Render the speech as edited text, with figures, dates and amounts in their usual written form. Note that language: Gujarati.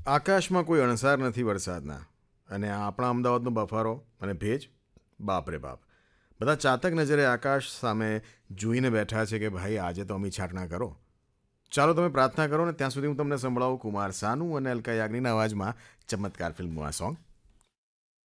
આકાશમાં કોઈ અણસાર નથી વરસાદના અને આ આપણા અમદાવાદનો બફારો અને ભેજ બાપ રે બાપ. બધા ચાતક નજરે આકાશ સામે જોઈને બેઠા છે કે ભાઈ આજે તો અમી છાટણા કરો. ચાલો તમે પ્રાર્થના કરો ને ત્યાં સુધી હું તમને સંભળાવું કુમાર સાનુ અને અલકા યાજ્ઞિકના અવાજમાં ચમત્કાર ફિલ્મનું આ સોંગ.